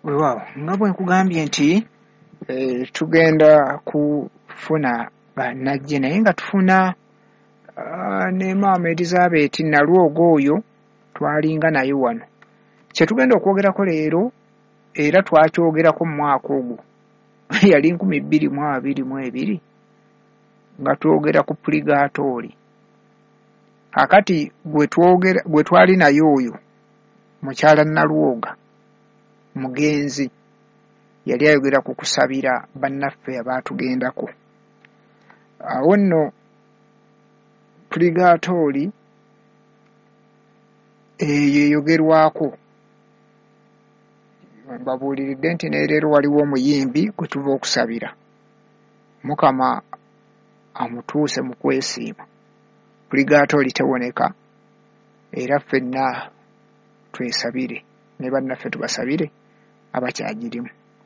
Weewaawo nga bwe nkugambye nti tugenda kufuna bannajje naye nga tufuna ne maama Elizabeth Nalwogo oyo twalinga naye wano. Kye tugenda okwogerako leero era twakyogerako mu mwaka ogwo yali 2022 nga twogera ku purigatooli. Kakati gwe twali naye oyo mukyala Nalwoga mugenzi yali ayogera ku kusabira bannaffe abaatugendako. Awo nno purigatooli yeyogerwako mbabuuliridde nti neero waliwo omuyimbi gwe tuva okusabira Mukama amutuuse mu kwesiima. Purigatooli tewoneka era ffenna twesabire ne bannaffe tubasabire abakyagirimu.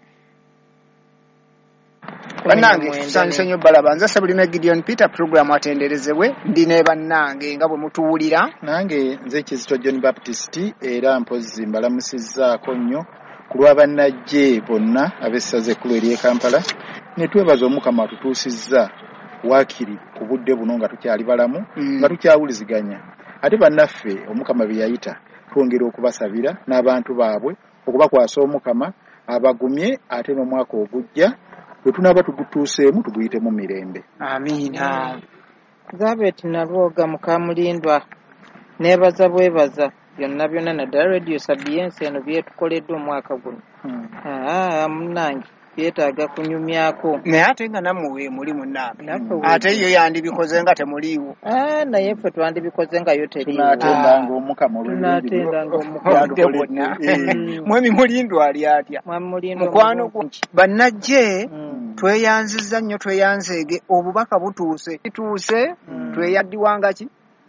Bannange tusanyuse nnyo balaba nze Sabulime Gideon Peter program atenderezebwe ndi ne bannange nga bwe mutuwulira. Nange nze Kizito John Baptist era mpozzi mbalamusizzaako nnyo ku lwa bannajje bonna ab'essaza ekkulu ery'e Kampala ne twebaza Omukama atutuusizza waakiri ku budde buno nga tukyali balamu nga tukyawuliziganya. Ate bannaffe Omukama bye yayita twongera okubasabira n'abantu baabwe okubakwasa Omukama abagumye ate n'omwaka ogujja bwe tunaaba tugutuuseemu tuguyitemu mirembe. Amiina. Elizabeth Nalwoga Mukamulindwa neebaza bwebaza byonna naddala Radio Sabiensi eno byetukoleddwa omwaka guno. Munnange byetaaga kunyumyako. Naye ate nga nammwe muli munnange. Ate yo yandibikoze nga temuliiwo. Naye ffe twandibikoze nga yo teriiwo. Tunaatendanga Omukama Tunaatendanga Omukama. Mwami Mulindwa ali atya? Mukwano bannajje tweyanzizza nnyo tweyanzeege obubaka butuuse. Bituuse tweyaddiwanga ki?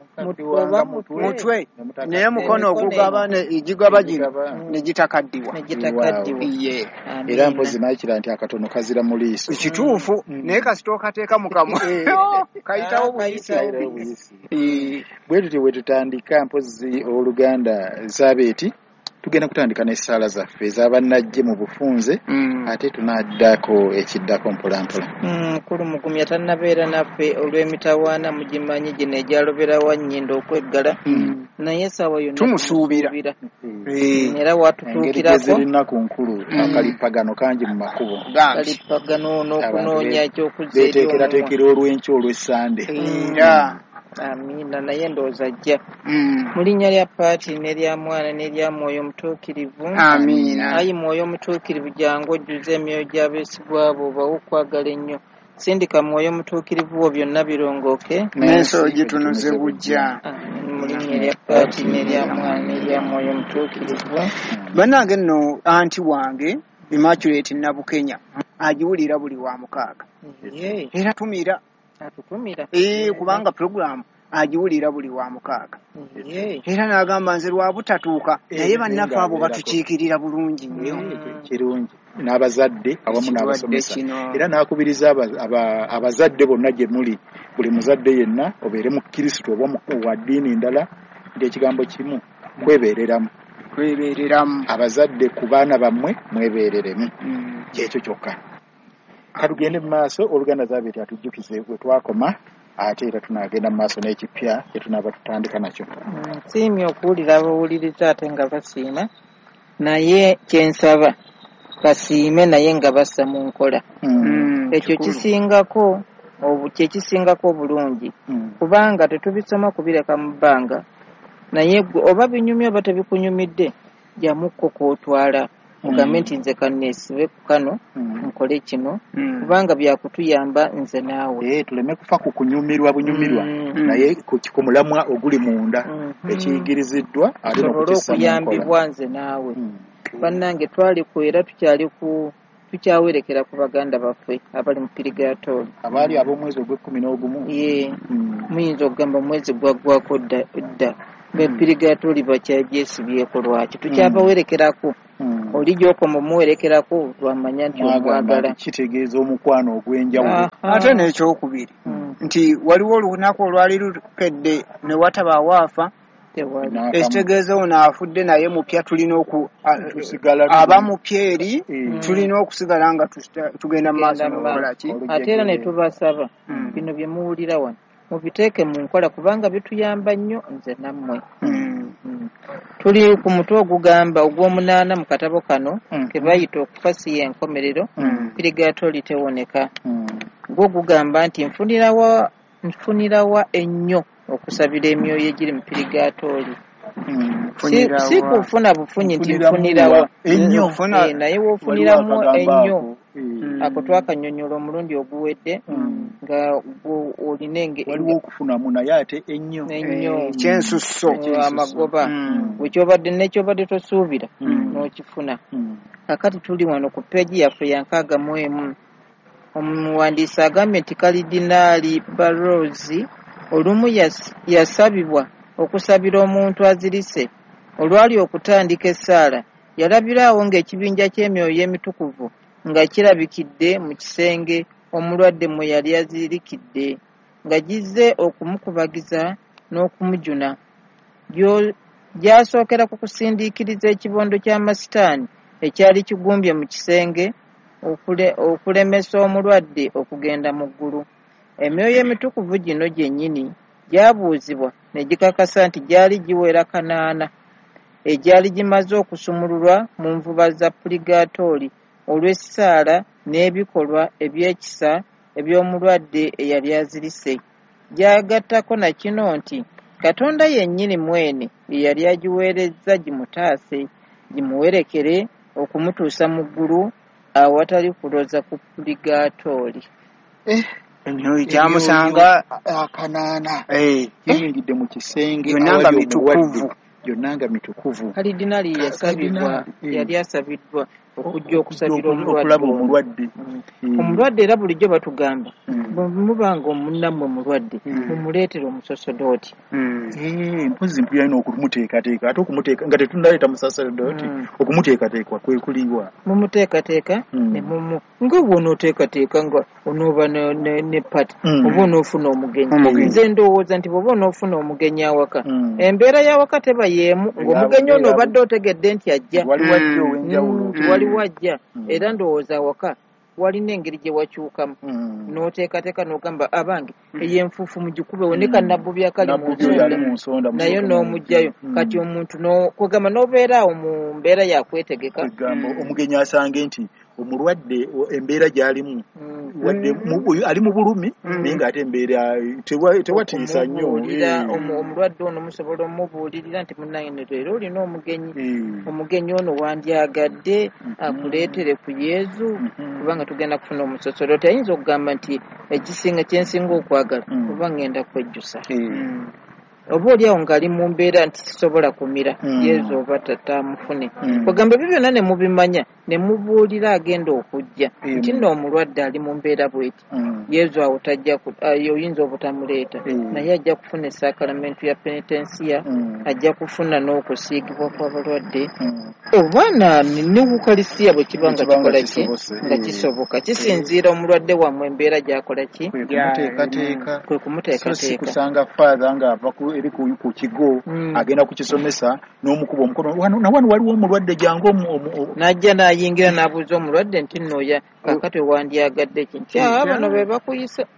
Mutwe naye mukono ogugaba egigaba gino ne gitakaddiwa. Era mpozi naye kira nti akatono kazira mu liiso. Kituufu naye kasita okateeka mu kamwa kayitawo buyisi. Bwe tutyo bwe tutandika mpozi oluganda Elizabeth tugenda kutandika n'essaala zaffe ez'abannajje mu bufunze ate tunaddako ekiddako mpolampola. Mukulu Mugumya tannabeera naffe olw'emitawaana mugimanyi gino egyalobera wa Nnyindo okweggala naye essaawa yonna tumusuubira era watutuukirako zirina ku nkulu akalippagano kangi mu makubo kalippagano n'okunoonya ekyokuzza beteekerateekera olw'enkya olw'essande. Amiina naye ndowooza ajja mu linnya lya paati n'erya mwana n'erya mwoyo omutuukirivu. Amiina. Ayi mwoyo omutuukirivu jangu ojjuza emyoyo gy'abeesigwa abo obawe okwagala ennyo. Sindika mwoyo omutuukirivu wo byonna birongooke n'ensolo gitunuze bujja. Mu linnya lya paati n'erya mwana n'erya mwoyo omutuukirivu. Bannange nno anti wange Immaculate Nabukenya agiwulira buli wa mukaaga era tumira atutumira kubanga program agiwulira buli wa mukaaga era n'agamba nze lwa butatuuka naye bannaffe abo batukiikirira bulungi nnyo. Kirungi n'abazadde awamu n'abasomesa era n'akubiriza abazadde bonna gye muli buli muzadde yenna obeere mu Kristo oba wa ddiini ndala nti ekigambo kimu kwebeereramu abazadde ku baana bammwe mwebeereremu kyekyo kyokka. Katugende mu maaso oluganda Elizabeth atujjukize bwe twakoma ate era tunaagenda mu maaso n'ekipya kye tunaaba tutandika nakyo. Nsiimye okuwulira abawuliriza ate nga basiima naye kyensaba basiime naye nga bassa mu nkola. Ekyo kisingako kyekisingako obulungi kubanga tetubisoma kubireka mu bbanga naye oba binyumye oba tebikunyumidde jamukko kootwala mugambe nti nze kanneesibe ku kano nkole kino kubanga byakutuyamba nze naawe. Tuleme kufa ku kunyumirwa bunyumirwa naye ku mulamwa oguli munda ekiyigiriziddwa ate okuyambibwa nze naawe. Bannange twali ku era tukyawerekera ku baganda baffe abali mu purigatooli abaali ab'omwezi ogw'11. Muyinza okugamba omwezi gwaggwako dda bepurigatooli bakyagyesibyeko lwaki tukyabawerekerako oli gy'okoma omuwerekerako lwamanya nti omwagala. Kitegeeza omukwano ogw'enjawulo. Ate n'ekyokubiri nti waliwo olunaku olwali lukedde ne wataba awaafa ekitegeeza ono afudde naye mupya tulina aba mupya eri tulina okusigala nga tugenda mu maaso n'okukolaki ate era ne tubasaba bino bye muwulira wano mubiteeke mu nkola kubanga bituyamba nnyo nze nammwe tuli ku mutwe ogugamba ogw'omunaana mu katabo kano ke bayita okufa si y'enkomerero pirigaatoli tewoneka gwo gugamba nti nfunirawa ennyo okusabira emyoyo egiri mu pirigaatoli si kufuna bufunyi nti nfunirawa naye woofuniramu ennyo ako twakanyonyola omulundi oguwedde nga olina waliwo okufunamu naye ate ennyo kyensusso amagoba wekyobadde nekyobadde tosuubira n'okifuna kakati tuli wano ku peegi yaffe ya 61 omuwandiisi agambye nti kalidinaali Barrozi olumu yasabibwa okusabira omuntu azirise olwali okutandika essaala yalabiraawo ng'ekibinja ky'emyoyo emitukuvu nga kirabikidde mu kisenge omulwadde mwe yali azirikidde nga gizze okumukubagiza n'okumujuna gyasookera ku kusindiikiriza ekibondo ky'amasitaani ekyali kigumbye mu kisenge okulemesa omulwadde okugenda mu ggulu emyoyo emitukuvu gino gyennyini gyabuuzibwa ne gikakasa nti gyali giwera 8 egyali gimaze okusumululwa mu nvuba za purigaatooli olw'essaala n'ebikolwa ebyekisa eby'omulwadde eyali azirise gyagattako na kino nti Katonda yennyini mwene yali agiweerezza gimutaase gimuwerekere okumutuusa mu ggulu awatali kuloza ku purigaatooli emyoyo gyamusanga akanaana kiyingidde mu kisenge byonna nga mitukuvu kalidinaali yali asabiddwa okujja okusabira omulwadde era bulijjo batugamba mubanga omunnammwe mulwadde mumuleetere omusosodooti mpozi mpulira alina okumuteekateeka ate okumuteeka nga tetunaleeta musaserodooti okumuteekateekwa kwe kuliwa mumuteekateeka nga oba onooteekateeka nga onooba ne pati oba onoofuna omugenyi nze ndowooza nti bwoba onoofuna omugenyi awaka embeera y'awaka teba yeemu ng'omugenyi ono obadde otegedde nti ajja waliwo ajja era ndowooza awaka walina engeri gye wakyukamu n'oteekateeka n'ogamba abange ey'enfuufu mugikubewo ne kannabbubi akali mu nsonda naye n'omugjayo kati omuntu kwegamba n'obeera awo mu mbeera yakwetegeka omugenyi asange nti omulwadde embeera gy'alimu wadde ali mu bulumi naye ng'ate embeera tewatiisa nnyo omulwadde ono musobola omubuulirira nti munnange leero olina omugenyi ono wandyagadde akuleetere ku Yezu kubanga tugenda kufuna omusosolo tayinza okugamba nti ekisinga kyensinga okwagala kuba ngenda kwejjusa oba oliawo ng'ali mu mbeera nti sisobola kumira Yezu oba tatamufune kwegamba ebyo byonna ne mubimanya ne mubuulira agenda okujja nti nno omulwadde ali mu mbeera bweti Yezu awo tajja oyinza obutamuleeta naye ajja kufuna esaakalamentu ya penitensiya ajja kufuna n'okusiigibwa kw'abalwadde oba ne wukalisiya bwe kiba nga kikola ki nga kisoboka kisinziira omulwadde wammwe embeera gy'akola ki kwe kumuteekateeka kusanga faatha ng'ava eri ku kigo agenda kukisomesa n'omukuba omukono nawano waliwo omulwadde jangu n'ajja n'ayingira n'abuuza omulwadde nti nnoya kakati wandyagadde ki nti bano be bakuyise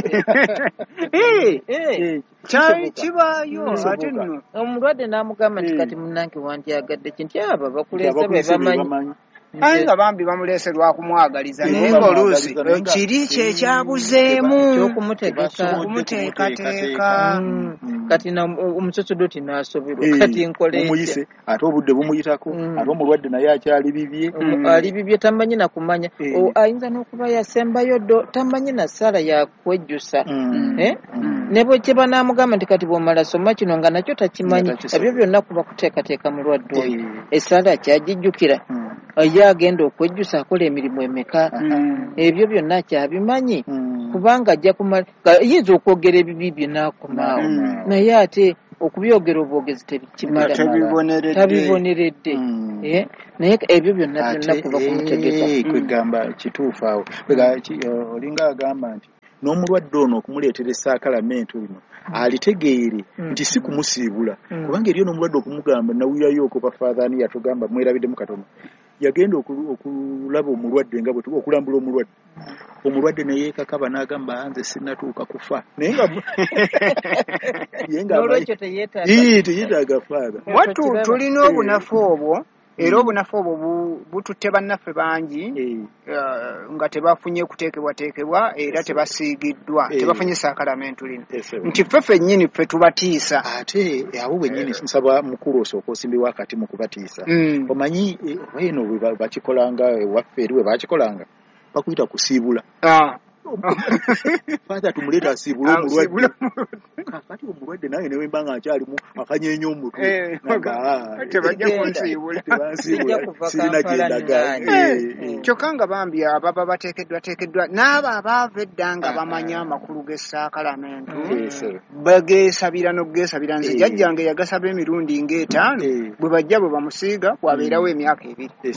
kibaayo ate nno omulwadde n'amugamba nti kati munnange wandyagadde ki nti aba bakuleese be bamanyi aye nga bambi bamuleese lwakumwagaliza naye ng'oluusi kiri kyekyabuzeemu okumuteekateeka kati omusosodoti n'asoberwa kati nkoleomuyise ate obudde bumuyitako ate omulwadde naye akyali bibye ali bibye tamanyi na kumanya ayinza n'okuba yasembayo ddo tamanyi na ssala yakwejjusa ne bwe kyeba n'amugamba nti kati bw'omala soma kino nga nakyo takimanyi ebyo byonna kuba kuteekateeka mulwadde oyo essala kyagijjukira ye agenda okwejjusa akola emirimu emeka ebyo byonna kyabimanyi kubanga ajja kumala yinza okwogera ebibi bye n'akomaawo naye ate okubyogera obwogezi tebikimala tabiboneredde naye ebyo byonna kuba kumutegeka kwegamba kituufu awo olinga agamba nti n'omulwadde ono okumuleetera essaakalamentu lino alitegeere nti si kumusiibula kubanga eriyo n'omulwadde okumugamba nawulirayo okuva faadhaani yatugamba mwerabiddemu katono yagenda okulaba omulwadde nga bwe okulambula omulwadde naye yeekakaba n'agamba nze sinnatuuka kufa naye nga teyeetaaga faadha wattu tulina obunafu obwo era obunafu obwo bututte bannaffe bangi nga tebafunye kuteekebwateekebwa era tebasiigiddwa tebafunye saakalamentu lino nti ffe ffennyini ffe tubatiisa ate abo bwennyini nsaba mukulu osooka osimbibwa akati mu kubatiisa omanyi eno bwe bakikolanga ewaffe eri bwe bakikolanga bakuyita kusiibula faatha tumuleeta asiibule omulwadde kati omulwadde naye newemba nga akyalimu akanyeenya omutwe tebajja kunsiibula sirina gyendaga kyokka nga bambi ababa bateekeddwateekeddwa n'abo abaava edda nga bamanya amakulu g'essaakalamentu bageesabira n'okugeesabira nze jjajjange yagasaba emirundi ng'etaano bwe bajja bwe bamusiiga wabeerawo emyaka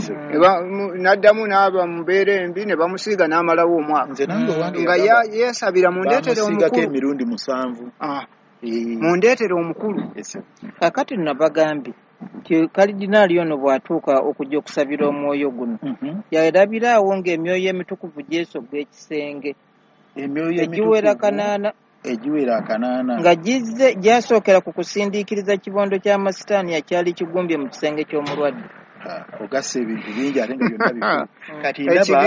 2 n'addamu n'aba mu mbeera embi ne bamusiiga n'amalawo omwaka nga yeesabira mundeetere omukulu emirundi 7 mundeetere omukulu kakati nabagambye nti kalidinaali ono bw'atuuka okujja okusabira omwoyo guno yarabiraawo ng'emyoyo emitukuvu gyesogga ekisenge egiwera kanaana nga gizze gyasookera ku kusindiikiriza kibondo ky'amasitaani akyali kigumbye mu kisenge ky'omulwadde ogassa ebintu bingi ate nga byonna bifu kati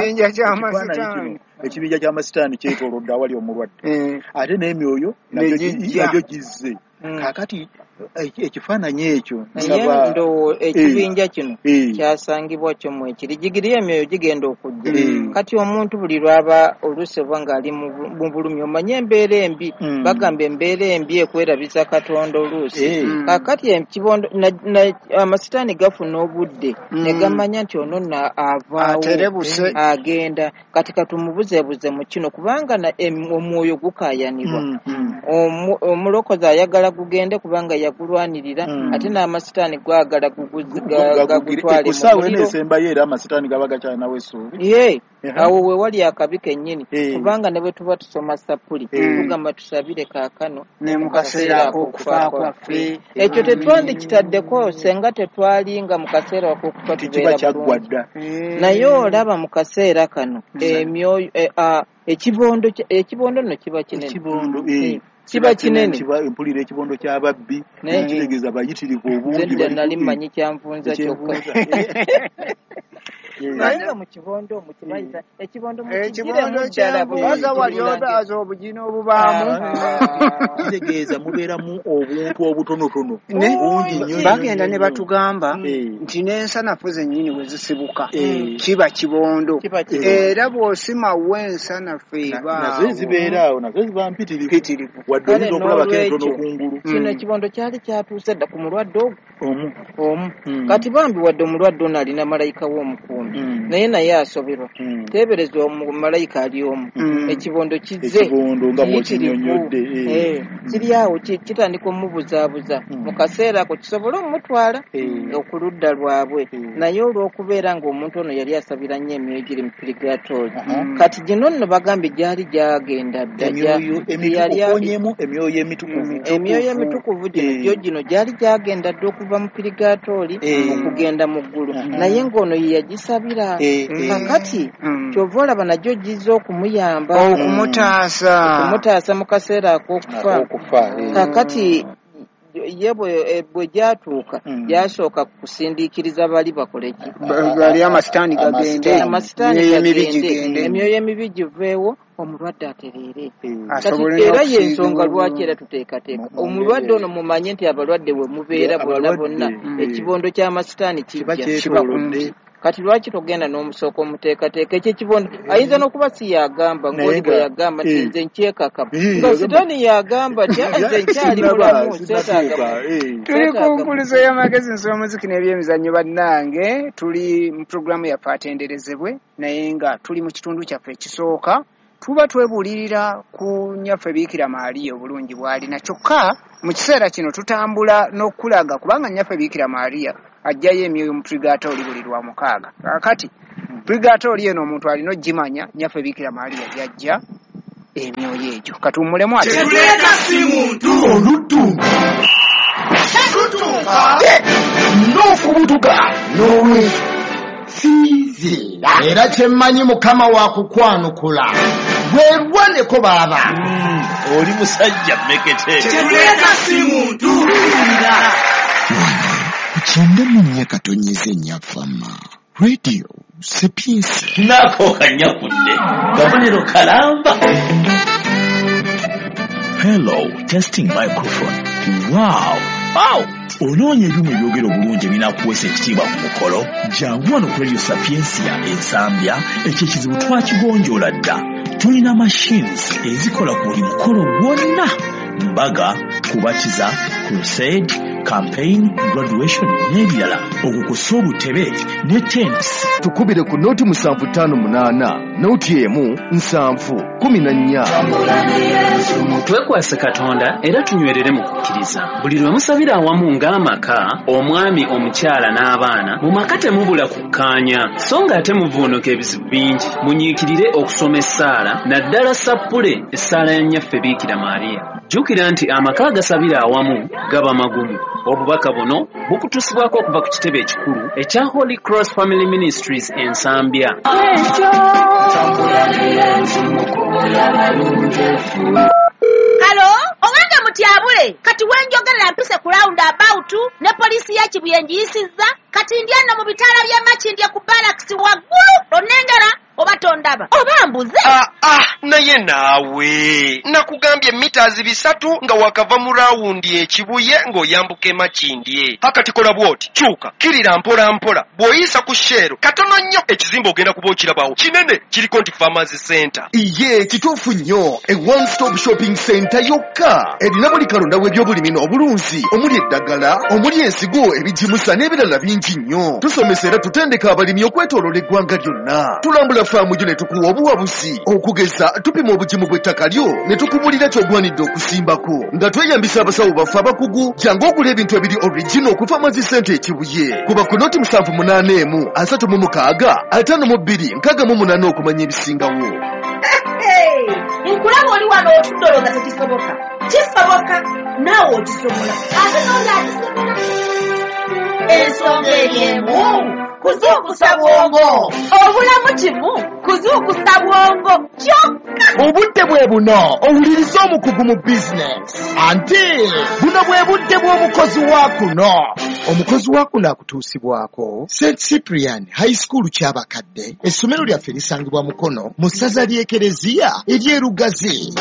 ekibinja ky'amasitaani kyetoolodde awali omulwadde ate n'emyoyo nagyo gizze kakati ekifaananyi ekyo ndo ekibinja kino kyasangibwa kyomu ekiri gigiri emyoyo gigenda okujja kati omuntu buli lwaba oluusi oba ng'ali mu bulumi omanye embeera embi bagamba embeera embi ekwerabisa Katonda oluusi kakati ekibondo amasitaani gafuna obudde ne gamanya nti ono avaawo agenda kati katumubuzeebuze mu kino kubanga omwoyo gukaayanirwa omulokozi ayagala gugende kubanga yagulwanirira ate n'amasitaani gwagala gagutwale kusaawe n'esembayo era amasitaani gaba gakyalinawo essuubi awo we wali akabi kennyini kubanga ne bwe tuba tusoma sapuli tugamba tusabire kaakano ne mu kaseera ak'okufa kwaffe ekyo tetwandikitaddeko senga tetwalinga mu kaseera ak'okufa tubeera bulungi naye olaba mu kaseera kano emyoyo ekibondo nno kiba kinene kiba kinene mpulira ekibondo ky'ababbi kitegeeza bayitirivu obungi nze nali mmanyi kyanvunza kyokka naye nga mu kibondo mukibayita ekibondo mukigiremu ddala baza wali obaza obugina obubaamu kitegeeza mubeeramu obuntu obutonotono obungi nnyo bagenda ne batugamba nti n'ensanafu zennyini we zisibuka kiba kibondo era bw'osimawo ensanafu nazo zibeeraawo nazo ziba mpitirivu wadde oyinza okulabako entono kungulu kino ekibondo kyali kyatuuse dda ku mulwadde omu kati bambi wadde omulwadde ono alina malayika w'omukuumi naye asoberwa teebereza omumalayika ali omu ekibondo kizze nga bw'okinyonnyodde kiri awo kitandika omubuzaabuza mu kaseera ako kisobole omutwala okuludda lwabwe naye olw'okubeera ng'omuntu ono yali asabira nnyo emyoyo giri mu purigatori kati gino nno bagambye gyali gyagenda dda emyoyo emitukuvu gino gyali gyagenda dda okuva mu purigatori okugenda mu ggulu naye ng'ono ye yagisabira kakati kyova olaba najjo gizza okumuyamba okumutaasa mu kaseera ak'okufa kakati ye bwe gyatuuka gyasooka kusindiikiriza bali bakoleki bali amasitaani gagende emyoyo emibi giveewo omulwadde atereere kati era y'ensonga lwaki era tuteekateeka omulwadde ono mumanye nti abalwadde we mubeera bonna ekibondo ky'amasitaani kijja kati lwaki togenda n'omusooka omuteekateeka ekyo ekibondo ayinza n'okuba si yagamba ng'oli bwe yagamba nti nze nkyekakaba nga sitaani yagamba nti nze nkyali mulamu seetaaga tuli ku nkuluzo y'amagezi nsomuziki n'ebyemizannyo bannange tuli mu puroguramu yaffe atenderezebwe naye nga tuli mu kitundu kyaffe ekisooka tuba twebuulirira ku nnyaffe Biikira Maaliya obulungi bw'alina kyokka mu kiseera kino tutambula n'okulaga kubanga nnyaffe Biikira Maaliya ajjayo emyoyo mu purigatori buli lwa mukaaga kakati purigatori eno omuntu alina ogimanya nnyaffe Biikira Maaliya gyajja emyoyo egyo katummulemu ate Tekuleka si muntu olutunga tekutuuka n'okubutuka n'owe sinzira era kyemmanyi mukama wa kukwanukula bwerwaneko baaba oli musajja mmekete Tekuleka si muntu kukyenda munnya katonyeza ennyafama radio sepiensi nako kanyakudde kabonero kalamba. Hello, testing microphone. Wow. Onoonya ebyuma ebyogera obulungi ebinakuweesa ekitiibwa ku mukolo jangu wano ku radio sapiensia ensambya ekyo ekizibu twakigonjoola dda. Tulina machines ezikola ku buli mukolo gwonna: mbaga, kubatiza, crusade, campaign, graduation n'ebirala. Okukusa obutebe ne tents. tukubire ku noti 758 noti emu 714. Twekwase Katonda era tunywerere mu kukkiriza. Buli lwe musabira awamu ng'amaka, omwami, omukyala n'abaana, mu maka temubula kukkaanya, so ng'ate muvuunuka ebizibu bingi. Munyiikirire okusoma essaala, naddala sappule essaala ya nnyaffe Biikira Maariya. Jjukira nti amaka agasabira awamu gaba magumu. Obubaka buno bukutusibwako okuva ku kitebe ekikulu ekya Holy Cross Family Ministries ensambya. Halo, owange mutyabule kati wenjogerera mpise ku roundabout ne poliisi ya Kibuye njiyisizza kati ndyano mu bitaala bya Makindye ku barracks waggulu onengera oba tondaba oba mbuze. Naye naawe nakugambye meters 3 nga wakava mu rawundi ekibuye ng'oyambuka Makindye. Hakati kola bwoti kyuka kirira mpola mpola bw'oyisa ku Shero katono nnyo ekizimba ogenda kuba okirabawo kinene kiriko nti Farmers Center. Iye kituufu nnyo e one stop shopping center yokka erina buli kalonda w'ebyobulimi n'obulunzi omuli eddagala omuli ensigo ebijimusa n'ebirala bingi nnyo. Tusomesa era tutendeka abalimi okwetooloola eggwanga lyonna. Tulambula faamu gyo ne tukuwa obuwabuzi okugeza tupima obugimu bw'ettaka lyo ne tukubulira ky'ogwanidde okusimbako nga tweyambisa abasawo baffe abakugu jangu ogula ebintu ebiri original ku Farmers Center ekibuye kuba ku noti 781 36 52 68 okumanya ebisingawo. Nkulaba oli wano otudoloza tekisoboka. Kisoboka naawe okisobola ate n'oli akisobola. Ensonga eryemu kuzuukusa bwongo. Obulamu kimu kuzuukusa bwongo kyokka. Obudde bwe buno owuliriza omukugu mu bizinesi ante buno bwe budde bw'omukozi wa kuno. Omukozi wa kuno akutuusibwako St. Cyprian High School ky'abakadde. Essomero lyaffe lisangibwa Mukono mu ssaza ly'Ekereziya ery'Erugazi.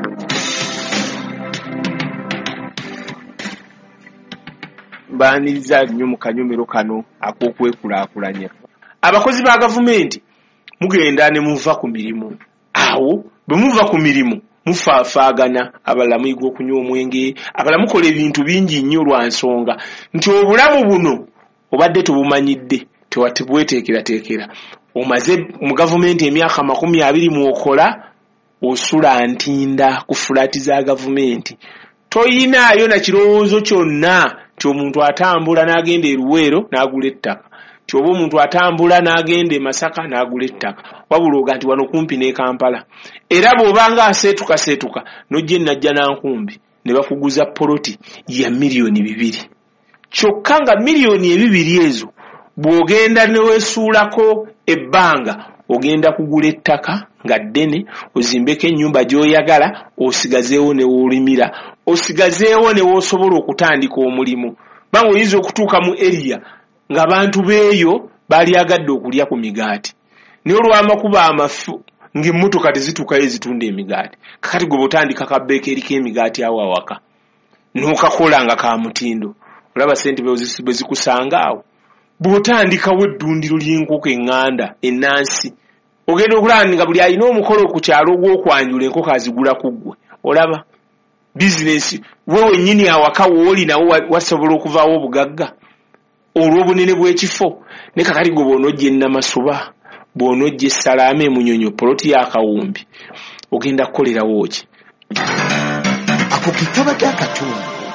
Baaniriza nnyo mu kanyomero kano ak'okwekulaakulanya. Abakozi ba gavumenti mugenda ne muva ku mirimu. Awo bwe muva ku mirimu mufaafaagana, abalala muyiga okunywa omwenge, abalala mukola ebintu bingi nnyo lwa nsonga nti obulamu buno obadde tubumanyidde tewatibweteekerateekera. Omaze mu gavumenti emyaka 20 mw'okola osula ntinda ku fulaati za gavumenti. Toyinaayo na kirowoozo kyonna ti omuntu atambula n'agenda e Luweero n'agula ettaka, ti oba omuntu atambula n'agenda e Masaka n'agula ettaka, wabula oga nti wano kumpi ne Kampala. Era bw'obanga aseetuka n'ojja Najja Nankumbi ne bakuguza poloti ya $2,000,000. Kyokka nga $2,000,000 ezo bw'ogenda ne weesuulako ebbanga ogenda kugula ettaka nga ddene, ozimbeko ennyumba gy'oyagala, osigazeewo ne w'olimira, osigazeewo ne w'osobola okutandika omulimu. Banga oyinza okutuuka mu area ng'abantu beeyo balyagadde okulya ku migaati, naye olw'amakuba amafu ng'emmotoka tezituukayo ezitunda emigaati. Kakati gwe bw'otandika kabbeeka eriko emigaati awo awaka n'okakola nga ka mutindo, olaba ssente bwe zikusanga awo. Bw'otandikawo eddundiro ly'enkoko eŋŋanda ennansi, ogenda okulaba nga buli alina omukolo ku kyalo ogw'okwanjula enkoko azigula ku ggwe. Olaba bizinesi wewe nnyini awaka wooli nawo wasobola okuvaawo obugagga olw'obunene bw'ekifo. Ne kakati gwe bw'onojja e Namasuba, bw'onojja e Salaama, Munyonyo, poloti ya Kawumbi, ogenda kukolerawo ki? Ako ke kaba ky'akatundu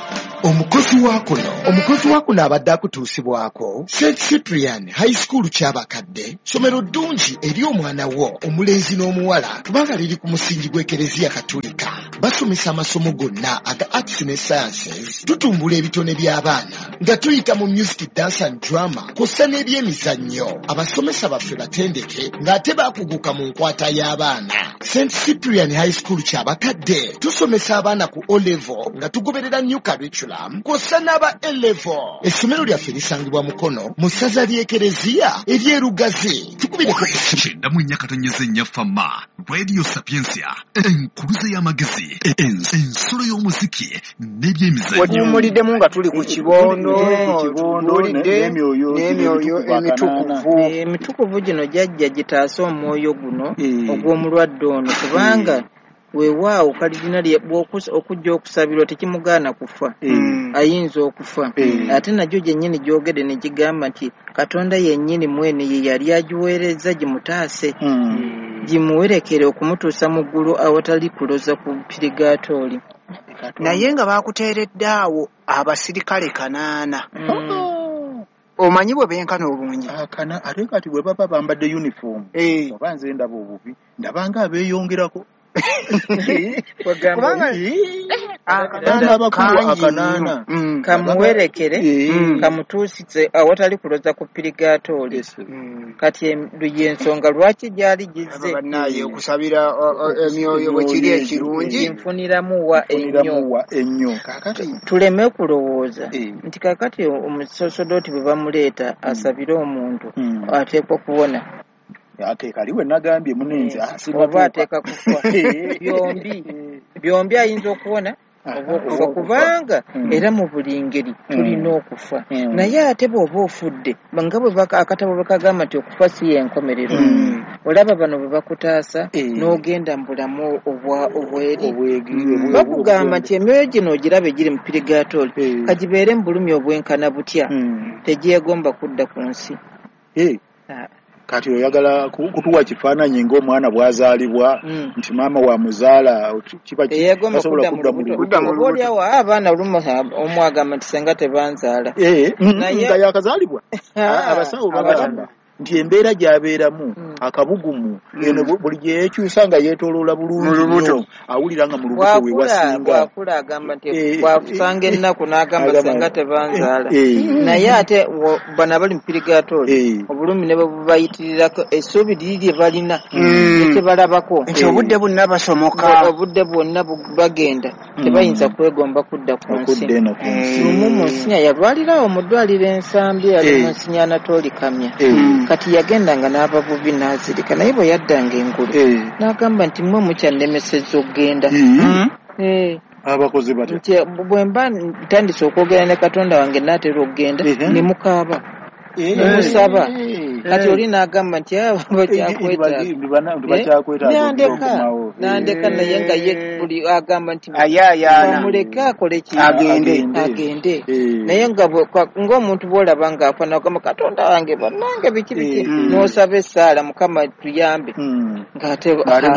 omukozi wa kuno abadde akutuusibwako St Cyprian High School Kyabakadde, somero ddungi eri omwana wo omulenzi n'omuwala kubanga liri ku musingi gw'Ekereziya Katolika. Basomesa amasomo gonna aga arts ne sciences, tutumbula ebitone by'abaana nga tuyita mu music, dance and drama kw'ossa n'ebyemizannyo. Abasomesa baffe batendeke ng'ate baakuguka mu nkwata y'abaana. St Cyprian High School Kyabakadde tusomesa abaana ku O-level nga tugoberera new curriculum kw'ossa n'aba A-level. Essomero lyaffe lisangibwa Mukono mu ssaza ly'Ekereziya ery'Erugazi. Tukubireko kyenda mu nnyakatonyeza ennyafama Radio Sapiensia, enkuluze y'amagezi, ensolo y'omuziki n'ebyemizannyo. Wagimumuliddemu nga tuli ku kibondo n'emyoyo emitukuvu. Emitukuvu gino jjajja gitaasa omwoyo guno ogw'omulwadde ono kubanga weewaawo kalidina okujja okusabirwa tekimugaana kufa, ayinza okufa. Ate nagyo gyennyini gyogedde ne gigamba nti Katonda yennyini mwene ye yali agiweereza gimutaase, gimuwerekere okumutuusa mu ggulu awatali kuloza ku pirigaatooli. Naye nga baakuteeredde awo abasirikale 8. Omanyi bwe benkana obungi ate kati bwe baba bambadde uniform oba nze ndaba obubi ndabanga abeeyongerako kubanga akanaana kamuwerekere kamutuusitse awatali kuloza ku pirigaatooli. Kati y'ensonga lwaki gyali gizze bannaye okusabira emyoyo bwe kiri ekirungi nfuniramu wa ennyo. Tuleme kulowooza nti kakati omusosodoti bwe bamuleeta asabire omuntu ateekwa kuwona. Ateeka liwe nagambye munenzi oba ateeka kufa. byombi ayinza okuwona oba okufa kubanga era mu buli ngeri tulina okufa. Naye ate bw'oba ofudde nga bwe akatabo bakagamba nti okufa si yenkomerero. Olaba bano bwe bakutaasa n'ogenda mu bulamu obweri bakugamba nti emyoyo gino ogirabe giri mu pirigaatooli kagibeere mu bulumi obwenkana butya tegyegomba kudda ku nsi. Kati oyagala kutuwa kifaananyi ng'omwana bw'azaalibwa nti maama wa muzaala tasobola kudda mu lubuto. Olyawo abaana olumu omu agamba nti senga tebanzaala nga yakazaalibwa. Abasawo bagamba nti embeera gy'abeeramu akabugumu eno buli gye yeekyusa nga yeetooloola bulungi awulira nga mu lubuto we wasinga. Bw'akula agamba nti bw'akusanga ennaku n'agamba senga tebanzaala. Naye ate bano abali mu pirigaatooli obulumi ne bwe bubayitirirako essuubi liri lye balina tebalabako nti obudde bwonna basomoka, obudde bwonna bagenda tebayinza kwegomba kudda ku nsi. Lumu Monsinya yalwalirawo mu ddwaliro Ensambi ali Monsinya Anatoli Kamya. Kati yagendanga n'abavubi n'azirika naye bwe yaddanga engulu n'agamba nti mmwe mukyannemesezza okgenda. Abakozi bati nti bwe mba ntandise okwogera ne Katonda wange n'atera okgenda ne mukaaba ne musaba. Kati oli n'agamba nti nandeka naye nga ye buli agamba nti bamuleke akole agende. Naye ng'omuntu bw'olaba ng'afa n'agamba Katonda wange bannange biki biki n'osaba essaala Mukama tuyambe ng'ate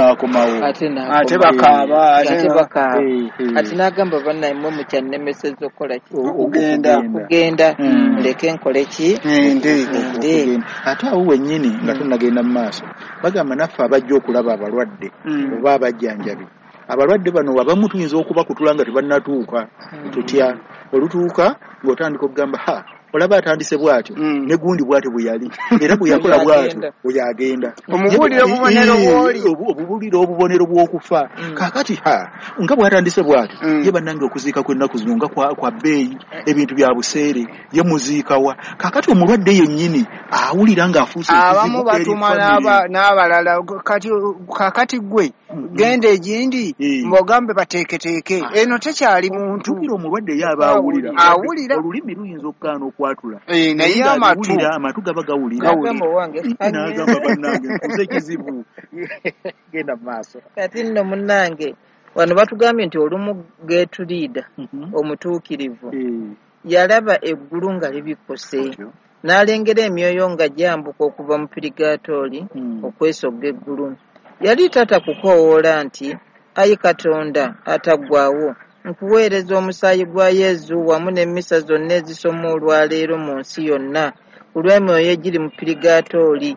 bakaaba. Kati n'agamba bannaye mmwe mukyannemesezza okukola ki okugenda muleke nkole ki ngende. Ate awo wennyini nga tunagenda mu maaso bagamba naffe abajja okulaba abalwadde oba abajjanjabi. Abalwadde bano abamu tuyinza okubakutula nga tebannatuuka tutya. Olutuuka ng'otandika okugamba olaba atandise bw'atyo ne gundi bw'atyo bwe yali era bwe yakola bw'atyo bwe yagenda. Obubuulira obubonero bw'okufa. Kaakati nga bw'atandise bw'atyo ye bannange okuziika kw'ennaku zino nga kwa bbeeyi ebintu bya buseere ye muziikawa. Kaakati omulwadde yennyini awulira ng'afuuse abamu batuma n'abalala kaakati gwe genda egindi mb'ogambe bateeketeeke eno tekyali muntu. Omulwadde ye aba awulira olulimi luyinza okugaana okwatula naye amatu gaba gawulira. N'agamba bannange nkuze kizibu genda mu maaso. Kati nno munnange wano batugambye nti olumu Getuliida omutuukirivu yalaba eggulu nga libikose n'alengera emyoyo nga gyambuka okuva mu pirigaatooli okwesogga eggulu. Yali tata kukoowoola nti ayi Katonda ataggwaawo nkuweereza omusaayi gwa Yezu wamu n'emmisa zonna ezisoma olwaleero mu nsi yonna olw'emyoyo egiri mu pirigatooli.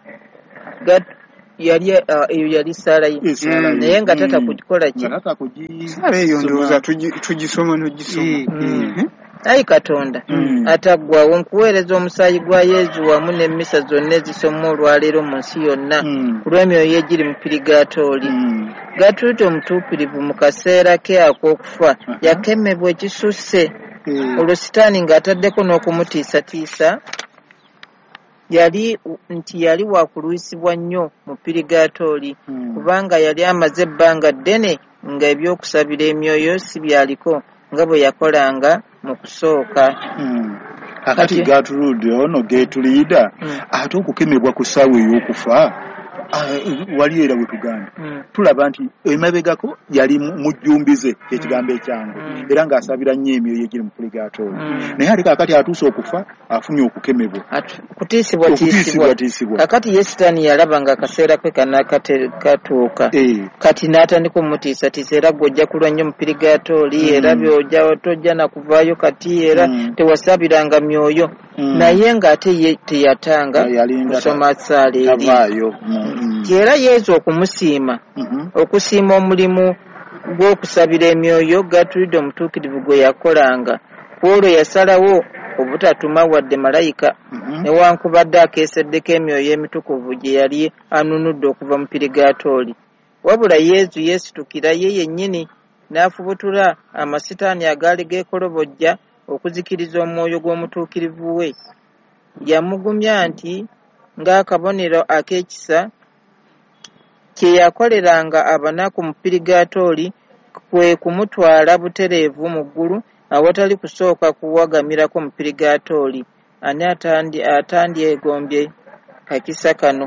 Eyo yali ssaala naye nga tata kugikola ki? Ssaala eyo ndowooza tugisoma n'ogisoma. Ayi Katonda ataggwawo, nkuweereza omusaayi gwa Yezu wamu n'emmisa zonna ezisoma olwaleero mu nsi yonna olw'emyoyo egiri mu pirigatooli. Gatuuti omutuukirivu mu kaseera ke ak'okufa yakemebwa ekisusse olwo Sitaani ng'ataddeko n'okumutiisatiisa yali wakulwisibwa nnyo mu pirigatooli kubanga yali amaze ebbanga ddene nga ebyokusabira emyoyo si byaliko nga bwe yakolanga mu kusooka. Kakati Gertrude ono Gertrude ate okukemebwa ku ssaawa ey'okufa wali era bwe tugamba tulaba nti emabegako yali mujjumbize ekigambo ekyangu era ng'asabira nnyo emyoyo egiri mu purgatory naye ate kakati atuuse okufa afunye okukemebwa kutiisibwa. Kakati ye Sitaani yalaba nga akaseera ke katuuka kati n'atandika omutiisatiisa era gw'ojja kulwa nnyo mu purgatory era tojja na kuvaayo kati era tewasabiranga myoyo naye ng'ate ye teyatanga kusoma ssaala eri. Era Yesu okumusiima okusiima omulimu gw'okusabira emyoyo Gertrude omutuukirivu gwe yakolanga olwo yasalawo obutatuma wadde malayika newankubadde akeeseddeko emyoyo emitukuvu gye yali anunudde okuva mu pirigatooli. Wabula Yesu yeesitukira ye yennyini n'afubutula amasitaani agaali geekolobojja okuzikiriza omwoyo gw'omutuukirivu we. Yamugumya nti ng'akabonero ak'ekisa kye yakoleranga abanaku mu pirigatooli kwe kumutwala butereevu mu ggulu awatali kusooka kuwagamirako mu pirigatooli. Ani atandyegombye kakisa kano?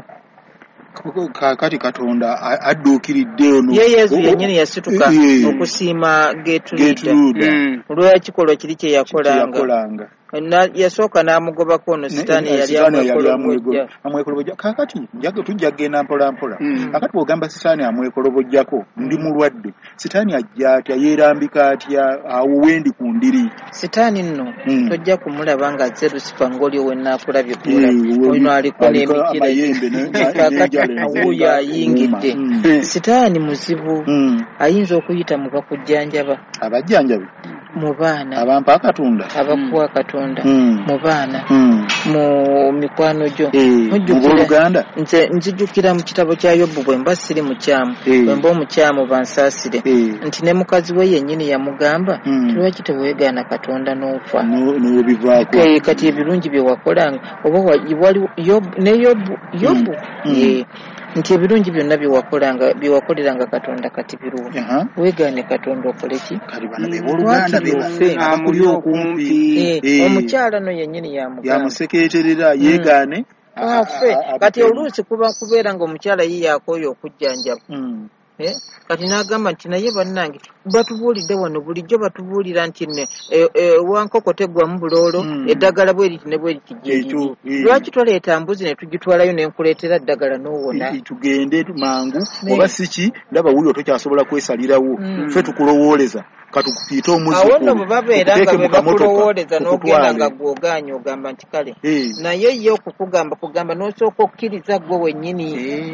Kakati Katonda adduukiridde ono ye Yesu yennyini yasituka okusiima Gertrude olw'ekikolwa kiri kye yakolanga. Yasooka n'amugobako ono Sitaani yali amwekolobojja. Kakati tujja kgenda mpola mpola. Kakati bw'ogamba Sitaani amwekolobojjako ndi mulwadde, Sitaani ajja atya yeerambika atya awo wendi ku ndiri? Sitaani nno tojja kumulaba ng'azze Lusifa ng'oli owennaakulabye ono aliko n'emikira wuuyo ayingidde. Sitaani muzibu ayinza okuyita mu bakujjanjaba abajjanjabi mu baana abampa Katonda abakuwa Katonda mu baana mu mikwano gyo Oluganda. Nze nzijukira mu kitabo kya Yobu bwe mba siri mukyamu bwe mba omukyamu bansaasire nti ne mukazi we yennyini yamugamba lwaki teweegaana Katonda n'ofa n'obivaako kati ebirungi bye wakolanga oba wali Yobu nti ebirungi byonna byewakoleranga Katonda kati birungi weegaane Katonda okole ki? Oluganda amuli okumpi omukyala no yennyini yamusekeeterera yeegaane afe kati oluusi kubeera ng'omukyala ye yakooya okujjanjaba kati n'agamba nti naye bannange batubuulidde wano bulijjo batubuulira nti wankoko teggwamu buloolo eddagala bweriti ne bweriti gyeriri lwaki toleeta mbuzi ne tugitwalayo ne nkuleetera ddagala n'owona tugende mangu oba siki ndaba wuyo tokyasobola kwesalirawo ffe tukulowooleza katukuyite omuzigo awo nno bwe babeera nga bwe bakulowooleza n'ogenda nga gw'ogaanye ogamba nti kale naye ye okukugamba n'osooka okkiriza gwe wennyini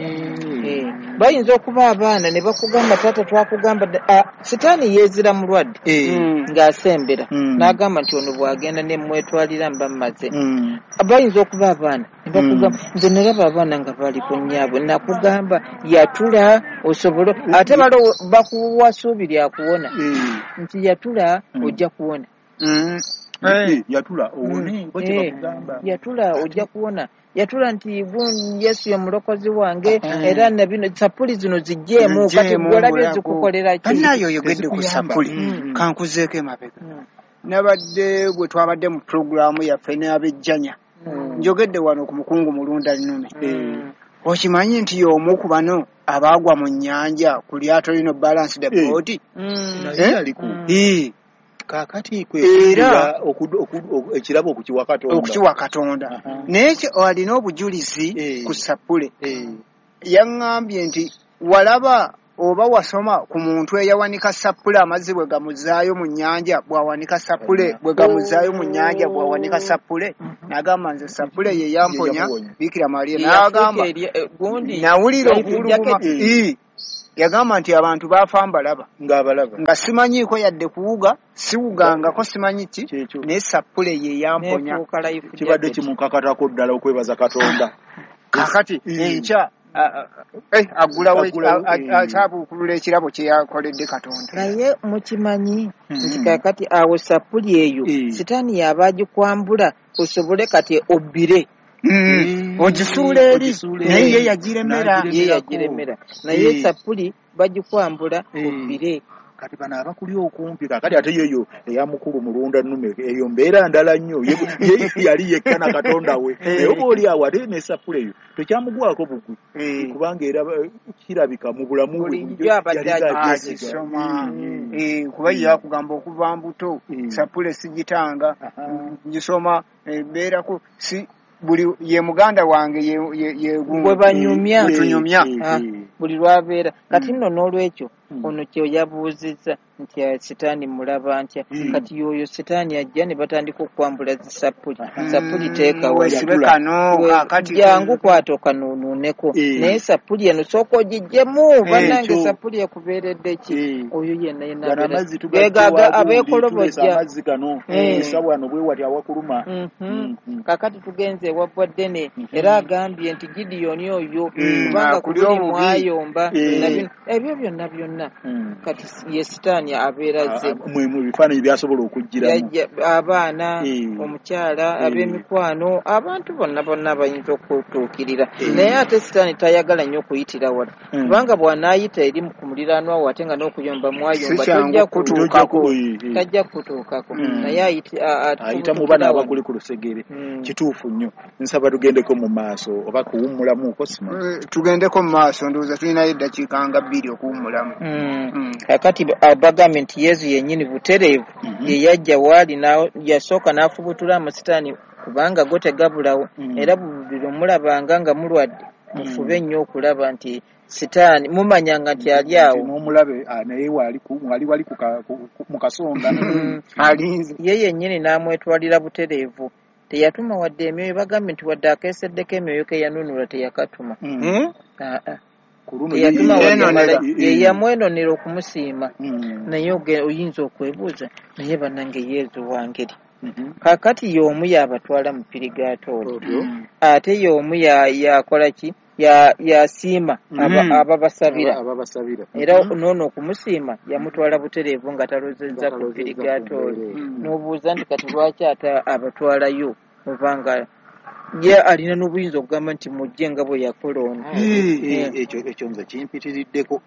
bayinza okuba abaana ne bakugamba taata twakugamba Sitaani yeezira mulwadde ng'asembera n'agamba nti ono bw'agenda ne mwetwalira mba mmaze. Bayinza okuba abaana ne bakugamba nze neraba abaana nga bali ku nnyabwe nakugamba yatula osobole ate bakuwasuubiri akuwona nti yatula ojja kuwona yatula owone yatula ojja kuwona yatula nti Yesu ye mulokozi wange era nabino sapuli zino zijjeemu kati gwolabye zikukolera ki? Annayo oyogedde ku sapuli kankuzeeko emabega nabadde bwe twabadde mu pulogulaamu yaffe n'abejjanya njogedde wano ku mukungu Mulunda Lunume okimanyi nti y'omu ku bano abaagwa mu nnyanja ku lyato lino balanced boat kakati era ekirabo okukiwa Katonda naye alina obujulizi ku sapule yaŋŋambye nti walaba oba wasoma ku muntu eyawanika sapule amazzi bwe gamuzaayo mu nnyanja bw'awanika sapule bwe gamuzaayo mu nnyanja bw'awanika sapule n'agamba nze sapule ye yamponya Bikira Maria n'agamba nawulira okuvuluguma yagamba nti abantu baafa mbalaba nga simanyiiko yadde kuwuga siwugangako simanyi ki naye sapule ye yamponya kibadde kimukakatako ddala okwebaza Katonda kakati enkya agulawo akyabuukulula ekirabo kye yakoledde Katonda naye mukimanyi nti kakati awo sapuli eyo sitaani yaba agikwambula osobole kati obbire ogisuula eri naye ye yagiremera naye sapuli bagikwambula obbire kati bano abakuli okumpi kakati ate yeyo eyamukulu mulunda nnume eyo mbeera ndala nnyo ye yali yekka na Katonda we naye oba oli awo ate nesapula eyo tekyamugwako bugwi kubanga era kirabika mu bulamu agisoma kuba yakugamba okuva mbuto sapule sigitanga gisoma beerako si buli ye muganda wange bwe banyumya buli lwabeera kati nno n'olwekyo ono kyo yabuuzizza nti sitaani mulaba ntya kati yoyo sitaani ajja ne batandika okwambula zisapuli sapuli teekawo jangu kwata okanuunuuneko naye sapuli eno sooka ogijjemu bannange sapuli ekubeeredde ki oyo yenna yenaegaga abeekolobojja amazzi gano esawano bwe wati awakuluma kakati tugenze ewa Bwaddene era agambye nti Gideoni oyo kubanga kuli mwayomba ebyo byonna kati ye sitaani abeeraze mu bifaananyi byasobola okujjiramu abaana omukyala ab'emikwano abantu bonna bayinza okutuukirira naye ate sitaani tayagala nnyo okuyitira wala kubanga bw'anaayita eri ku muliraanwa wo ate nga n'okuyomba mwayomba tajja kutuukako naye ayita mu bana abaguli ku lusegere kituufu nnyo nsaba tugendeko mu maaso oba kuwummulamuko sima tugendeko mu maaso ndowooza tulinayo eddakiika nga 2 okuwummulamu kakati bagambye nti Yesu yennyini butereevu ye yajja waali yasooka n'afubutula amasitaani kubanga go tegabulawo era buli omulabanga nga mulwadde mufube nnyo okulaba nti sitaani mumanyanga nti ali awo n'omulabe naye wali mu kasonda alinze ye yennyini n'amwetwalira butereevu teyatuma wadde emyoyo bagambye nti wadde akeeseddeko emyoyo ke yanunula teyakatuma yeyamwenonera okumusiima naye oyinza okwebuuza naye bannange Yesu wangeri kakati y'omu yabatwala mu pirigatoolo ate y'omu yakola ki yasiima ababasabira era noono okumusiima yamutwala butereevu nga talozezza ku pirigatoolo n'obuuza nti kati lwaki ate abatwalayo obanga ye alina n'obuyinza okugamba nti mujje nga bwe yakola ono ekyo nze kimpitiriddeko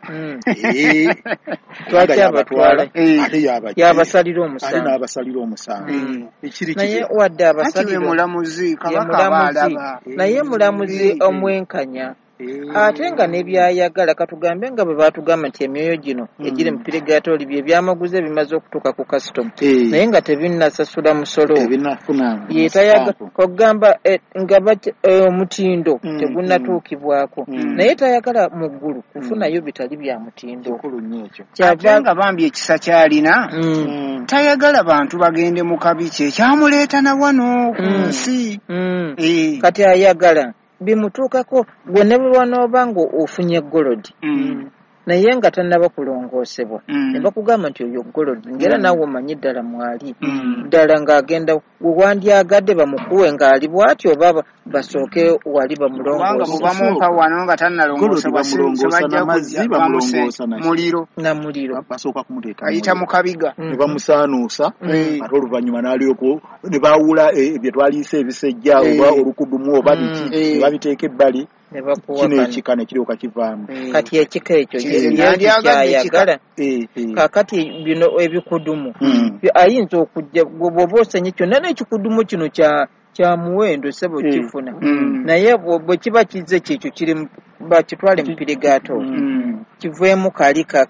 lwaki abatwala yabasalira omusango naye wadde abasalira mulamuzi kabaka baalaba naye mulamuzi omwenkanya ate nga n'ebyayagala katugambe nga bwe baatugamba nti emyoyo gino egiri mu pirigatooli bye byamaguze bimaze okutuuka ku kasitoma naye nga tebinnasasula musolo kogamba nga omutindo tegunnatuukibwako naye tayagala mu ggulu kufunayo bitali bya mutindo ate nga bambi ekisa kyalina tayagala bantu bagende mu kabi kye kyamuleeta na wano ku nsi kati ayagala bimutuukako gwe ne bwe wanooba nga ofunye golodi naye nga tannaba kulongoosebwa ne bakugamba nti oyo golodi ngera naawe omanyi ddala mwali ddala ng'agenda wewandyagadde bamukuwe ng'ali bw'atyo oba basooke wali bamulongoosa wano nga tannalongoosebwa muliro basooka kumuteeka ayita mu kabiga ne bamusaanuusa ate oluvannyuma n'alyoko ne baawula bye twaliisa ebisejja oba olukudumu oba biki ne babiteeka ebbali kino ekika ne kiryoka kivaamu kati ekika ekyo kyayagala kakati bino ebikudumu ayinza okujja bw'oba osenye kyonna n'ekikudumu kino kya muwendo sebo kifuna naye bwe kiba kizze kyekyo bakitwale mu pirigatoolo kiveemu kalika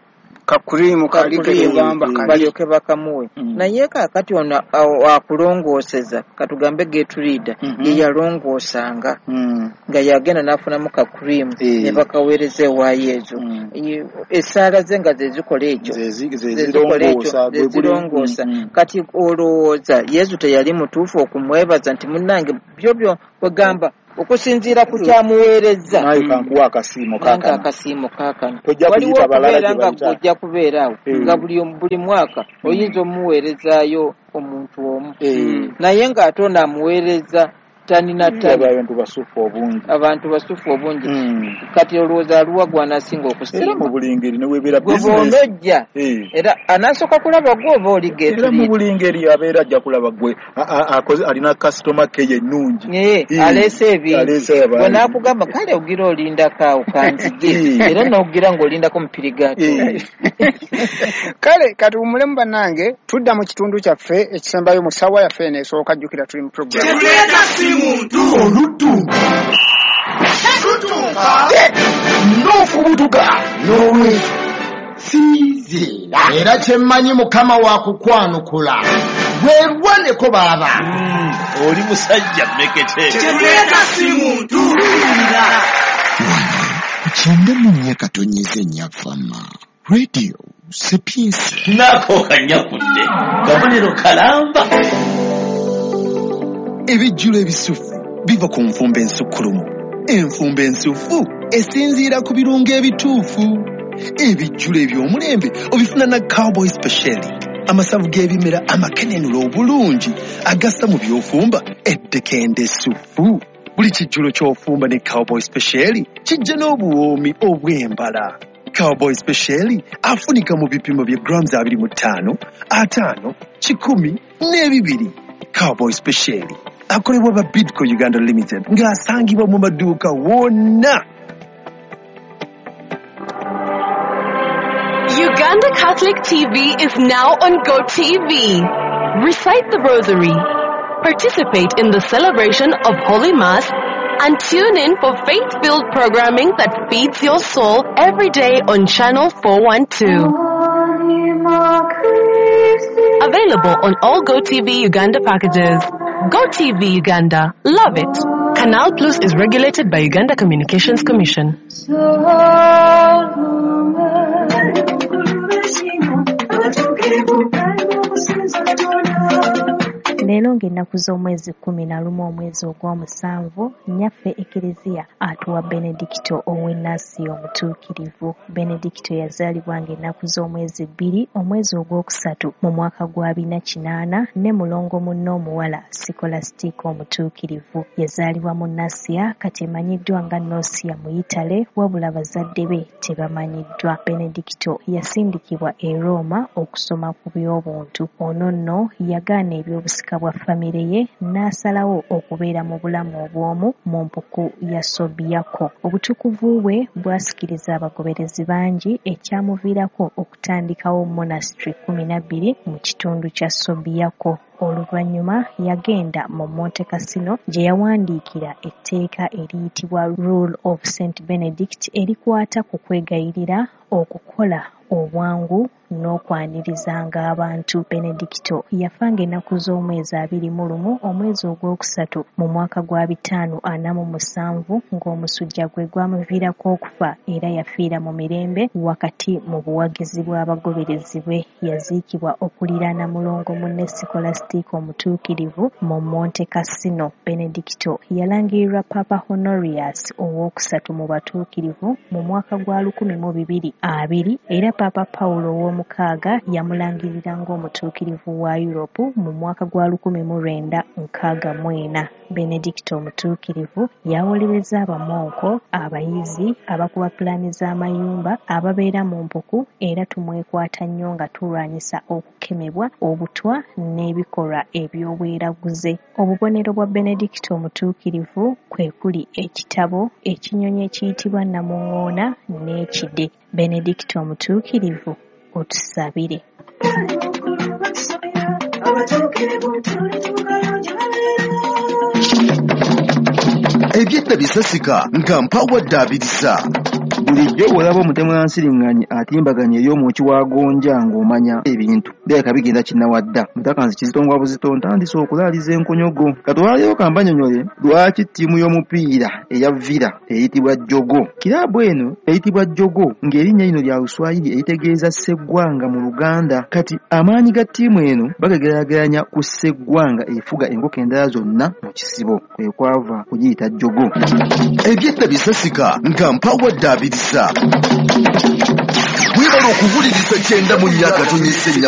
kakurimu kali kegamba balyoke bakamuwe naye kakati ono akulongooseza katugambe Getrida ye yalongoosanga nga yagenda n'afunamu kakurimu ne bakaweereza ewaayo ezo essaala ze nga zezikola ekyo zezirongoosa kati olowooza Yesu teyali mutuufu okumwebaza nti munnange byobyo wegamba okusinziira ku kyamuweereza naye kankuwa akasiimo kaakano waliwo okubeera nga gojja kubeeraawo nga buli mwaka oyinza omuweerezaayo omuntu omu naye ng'ate ono amuweereza ttani na ttani abantu basufu obungi kati olowooza aluwa gw'anasinga okusiima bw'onojja era anasooka kulaba gwe oba era mu buli ngeri abeera ajja kulaba gwe alina kasitoma ke yennungi aleese ebintu bwe naakugamba kale ogira olindako awo kanzige era n'ogira ng'olindako mupirigaato kale kati umulemu bannange tudda mu kitundu kyaffe ekisembayo mu ssaawa yaffe eneesooka jjukira tuli mu program olutunga n'ofubutuka n'olwezo sinzira era kyemmanyi mukama wakukwanukula bwerwaneko baba oli musajja mmekete kyetuleta si muntu kukyenda mu myaka tonyeza ennyavama radio Sapiensia nako kanyakudde gabonero kalamba ebijjulo ebisufu biva ku nfumba ensukkulumu enfumba ensufu esinziira ku birungo ebituufu ebijjulo eby'omulembe obifuna na Cowboy Special amasavu g'ebimera amakenenula obulungi agassa mu by'ofumba eddekende essufu buli kijjulo ky'ofumba ne Cowboy Special kijja n'obuwoomi obw'embala Cowboy Special afunika mu bipimo bya grams 25, 5, 10 n'ebibiri. Cowboy Special akolebwa ba Bidco Uganda Limited ng'asangibwa mu maduuka wonna. Uganda Catholic TV is now on GoTV. Recite the Rosary, participate in the celebration of Holy Mass, and tune in for faith-filled programming that feeds your soul every day on Channel 412. Available on all GoTV Uganda packages. GoTV Uganda. Love it. Canal Plus is regulated by Uganda Communications Commission. Leero ng'ennaku z'omwezi 11 omwezi ogw'omusanvu nnyaffe Ekereziya atuwa Benedicto ow'ennaasi omutuukirivu. Benedicto yazaalibwa ng'ennaku z'omwezi 2 omwezi ogwokusatu mu mwaka gwa 2008 ne mulongo munne omuwala Sikolastika omutuukirivu. Yazaalibwa mu Nasiya kati emanyiddwa nga Nosia mu Itale wabula bazadde be tebamanyiddwa. Benedicto yasindikibwa e Roma okusoma ku by'obuntu. Ono nno yagaana ebyobusika bwa famire ye n'asalawo okubeera mu bulamu obw'omu mu mpuku ya Subiaco. Obutukuvu bwe bwasikiriza abagoberezi bangi ekyamuviirako okutandikawo monastry 12 mu kitundu kya Subiaco. Oluvannyuma yagenda mu Monte Cassino gye yawandiikira etteeka eriyitibwa Rule of St. Benedict erikwata ku kwegayirira okukola obwangu n'okwanirizanga abantu. Benedicto yafanga ennaku z'omwezi 21 omwezi ogwokusatu mu mwaka gwa 547 ng'omusujja gwe gwamuviirako okufa era yafiira mu mirembe wakati mu buwagizi bw'abagoberezi bwe. Yaziikibwa okuliraana mulongo munne Sikolastika omutuukirivu mu Monte Cassino. Benedicto yalangirirwa Papa Honorius owookusatu mu batuukirivu mu mwaka gwa 1220 era Papa Paulo ow'omukaaga yamulangirira ng'omutuukirivu wa Europe mu mwaka gwa 1964. Benedicto omutuukirivu yawolereza abamonko, abayizi, abakuba pulaani z'amayumba, ababeera mu mpuku era tumwekwata nnyo nga tulwanyisa okukemebwa, obutwa n'ebikolwa eby'obweraguze. Obubonero bwa Benedicto omutuukirivu kwe kuli ekitabo Ekinyonyi ekiyitibwa Namuŋŋoona n'Ekide. Benedicto omutuukirivu otusabire. Ebyedda bisasika nga mpawadde abiriza bulijjo bw'olaba omutemu Nsiriŋŋanyi atimbaganye eri omwoki wa Gonja ng'omanya ebintu birabika bigenda kinnawadda. Mutakanzi Kizito Buzito ntandise okulaaliza enkonyogo. Katwaleyo kambanyonyole lwaki ttiimu y'omupiira eya Villa eyitibwa Jjogo. Kiraabu eno eyitibwa Jjogo ng'erinnya lino lya Luswayiri eritegeeza Sseggwanga mu Luganda. Kati amaanyi ga ttiimu eno bagageraageranya ku Sseggwanga efuga enkoko endala zonna mu kisibo, kwe kwava kugiyita Jjogo. Ebyedda bisasika nga mpawadde abirisa. Webala okuwuliriza 9 mu nnyaka tonyesenya